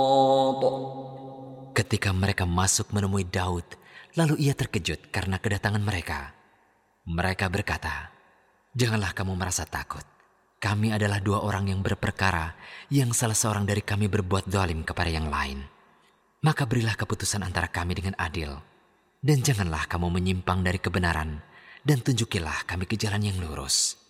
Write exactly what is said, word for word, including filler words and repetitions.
Ketika mereka masuk menemui Daud, lalu ia terkejut karena kedatangan mereka. Mereka berkata, "Janganlah kamu merasa takut. Kami adalah dua orang yang berperkara, yang salah seorang dari kami berbuat zalim kepada yang lain. Maka berilah keputusan antara kami dengan adil. Dan janganlah kamu menyimpang dari kebenaran, dan tunjukilah kami ke jalan yang lurus."